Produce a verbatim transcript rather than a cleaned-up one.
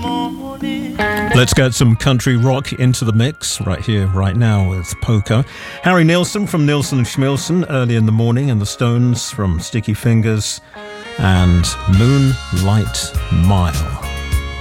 Let's get some country rock into the mix right here, right now with Poker. Harry Nilsson from Nilsson and Schmilsson, Early in the Morning, and the Stones from Sticky Fingers, and Moonlight Mile.